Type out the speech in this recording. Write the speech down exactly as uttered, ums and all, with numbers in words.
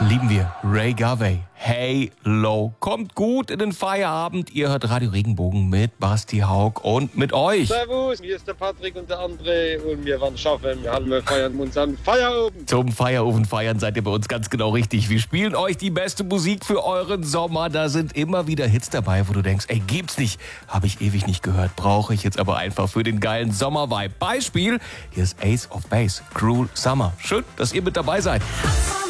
Lieben wir. Ray Garvey. Hey Low. Kommt gut in den Feierabend. Ihr hört Radio Regenbogen mit Basti Haug und mit euch. Servus, hier ist der Patrick und der André und wir werden schaffen. Wir haben wir feiern uns an Feierabend. Zum Feierabend feiern seid ihr bei uns ganz genau richtig. Wir spielen euch die beste Musik für euren Sommer. Da sind immer wieder Hits dabei, wo du denkst, ey, gibt's nicht. Habe ich ewig nicht gehört. Brauche ich jetzt aber einfach für den geilen Sommer-Vibe. Beispiel, hier ist Ace of Base, Cruel Summer. Schön, dass ihr mit dabei seid.